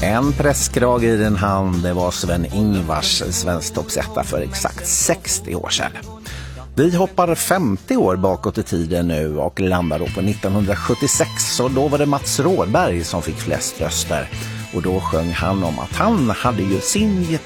En presskrage i din hand, det var Sven-Ingvars svensktoppsetta för exakt 60 år sedan. Vi hoppar 50 år bakåt i tiden nu och landar då på 1976, och då var det Mats Rådberg som fick flest röster. Och då sjöng han om att han hade ju sin